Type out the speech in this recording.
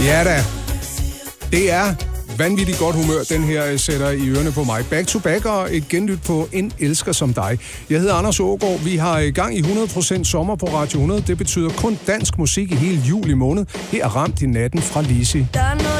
Ja da. Det er vanvittigt godt humør, den her sætter i ørerne på mig. Back to back og et genlyt på En elsker som dig. Jeg hedder Anders Aagaard. Vi har i gang i 100% sommer på Radio 100. Det betyder kun dansk musik i hele juli måned. Her er Ramt i natten fra Lizzy.